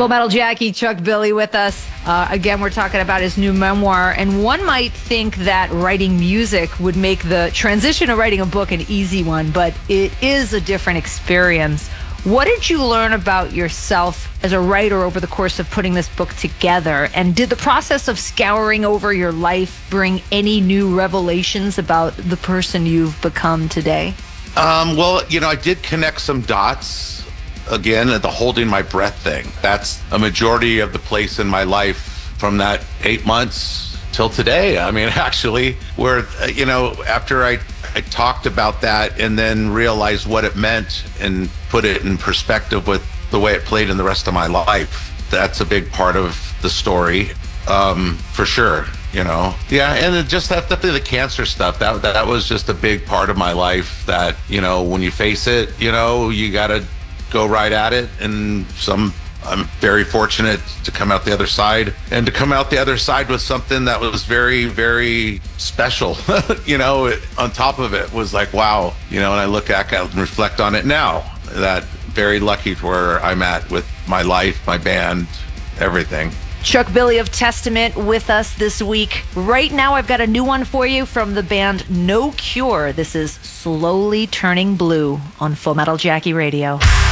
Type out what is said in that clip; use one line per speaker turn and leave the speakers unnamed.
Full Metal Jackie, Chuck Billy with us. Again, we're talking about his new memoir, and one might think that writing music would make the transition to writing a book an easy one, but it is a different experience. What did you learn about yourself as a writer over the course of putting this book together? And did the process of scouring over your life bring any new revelations about the person you've become today?
Well, I did connect some dots. Again, the holding my breath thing. That's a majority of the place in my life from that 8 months till today. I mean, actually, where, after I talked about that and then realized what it meant and put it in perspective with the way it played in the rest of my life, that's a big part of the story, for sure. Yeah, and then just definitely the cancer stuff. That was just a big part of my life. That when you face it, you gotta go right at it. And I'm very fortunate to come out the other side, and to come out the other side with something that was very, very special. On top of it was like, wow. And I look back and reflect on it now. That very lucky to where I'm at with my life, my band, everything.
Chuck Billy of Testament with us this week. Right now, I've got a new one for you from the band No Cure. This is Slowly Turning Blue on Full Metal Jackie Radio.